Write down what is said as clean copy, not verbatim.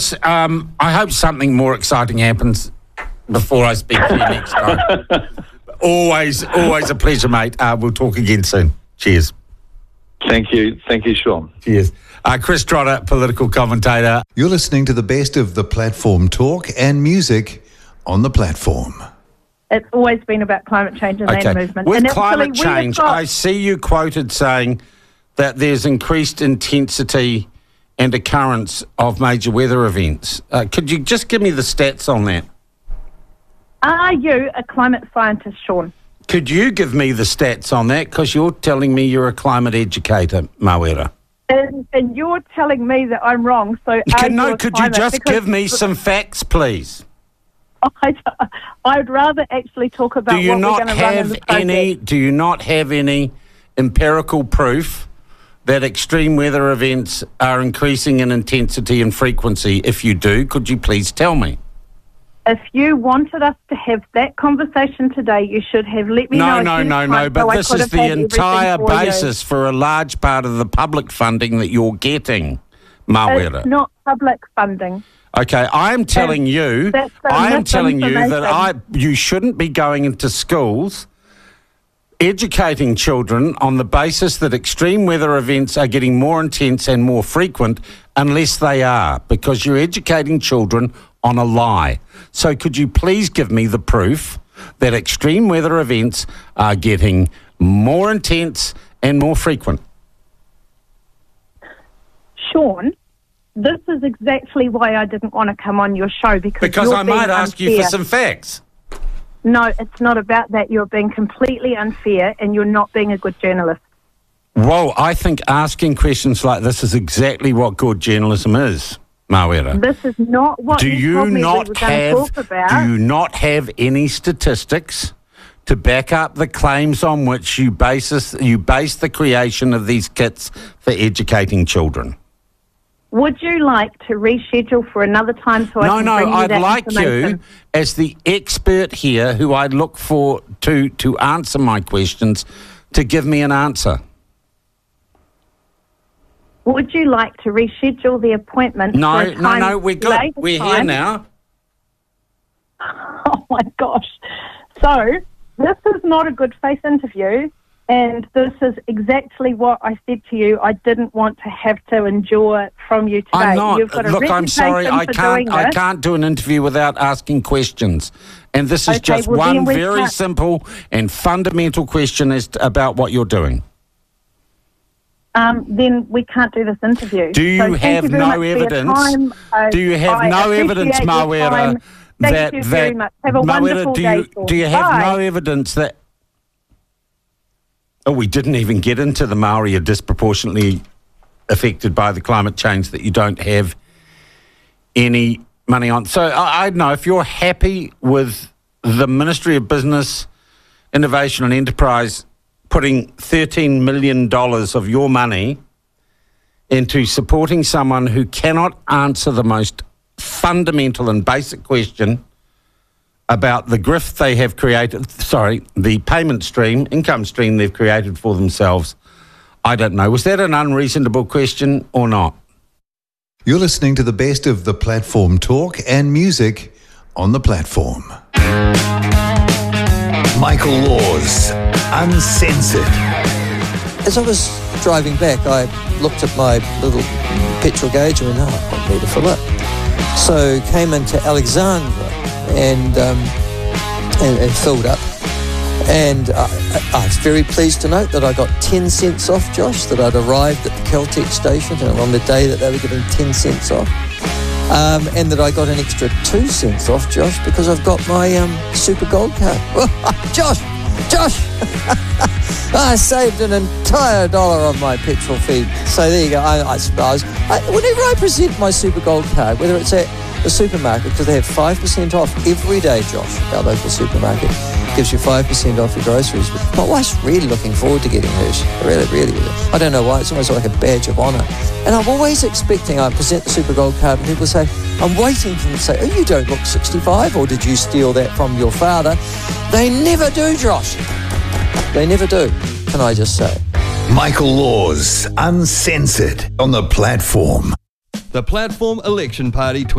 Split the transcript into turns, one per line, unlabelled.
Chris, I hope something more exciting happens before I speak to you next time. Always a pleasure, mate. We'll talk again soon. Cheers.
Thank you, Sean.
Cheers. Chris Trotter, political commentator.
You're listening to the best of the platform talk and music on the platform.
It's always been about climate change and land movement.
With
and
climate change, I see you quoted saying that there's increased intensity and occurrence of major weather events. Could you just give me the stats on that?
Are you a climate scientist, Sean?
Could you give me the stats on that? Because you're telling me you're a climate educator, Mawera.
And you're telling me that I'm wrong. So
could you just give me some facts, please?
I'd rather actually talk about what we're going to run in the project.
Do you not have any empirical proof that extreme weather events are increasing in intensity and frequency? If you do, could you please tell me?
If you wanted us to have that conversation today, you should have let me know.
No. But this is the entire basis for a large part of the public funding that you're getting, Mawera.
It's not public funding.
Okay, I am telling you that you shouldn't be going into schools educating children on the basis that extreme weather events are getting more intense and more frequent unless they are, because you're educating children on a lie. So could you please give me the proof that extreme weather events are getting more intense and more frequent?
Sean, this is exactly why I didn't want to come on your show, because
I might ask you for some facts.
No, it's not about that. You're being completely unfair and you're not being a good journalist.
Well, I think asking questions like this is exactly what good journalism is, Mawera.
This is not what you told me we were going to talk about.
Do you not have any statistics to back up the claims on which you base the creation of these kits for educating children?
Would you like to reschedule for another time so I can bring you that
I'd like
information?
you, as the expert here, who I look for to answer my questions, to give me an answer.
Would you like to reschedule the appointment?
No, we're good. We're here now.
Oh, my gosh. So, this is not a good face interview, and this is exactly what I said to you. I didn't want to have to endure from you today.
I'm not.
You've got a
Look, I'm sorry. I can't do an interview without asking questions. And this is just one very simple and fundamental question about what you're doing.
Then we can't do this interview.
Do you have no evidence? Do you have no evidence, Mawera?
Thank you very much. Have a wonderful day.
Do you have no evidence that... Oh, we didn't even get into the Maori are disproportionately affected by the climate change that you don't have any money on. So I don't know, if you're happy with the Ministry of Business, Innovation and Enterprise putting $13 million of your money into supporting someone who cannot answer the most fundamental and basic question about the grift they have created, the payment stream, income stream they've created for themselves, I don't know. Was that an unreasonable question or not?
You're listening to the best of the platform talk and music on the platform. Michael Laws, Uncensored.
As I was driving back, I looked at my little petrol gauge and went, I need to fill up. So came into Alexandra and filled up. And I was very pleased to note that I got 10 cents off, Josh, that I'd arrived at the Caltex station on the day that they were giving 10 cents off. And that I got an extra 2 cents off, Josh, because I've got my Super Gold card. Josh! I saved an entire $1 on my petrol feed. So there you go. I suppose. Whenever I present my Super Gold card, whether it's at the supermarket, because they have 5% off every day, Josh, our local supermarket, gives you 5% off your groceries. But my wife's really looking forward to getting hers. Really. I don't know why. It's almost like a badge of honour. And I'm always expecting, I present the Super Gold card and people say, I'm waiting for them to say, oh, you don't look 65, or did you steal that from your father? They never do, Josh. They never do, can I just say.
Michael Laws, Uncensored, on the platform.
The Platform Election Party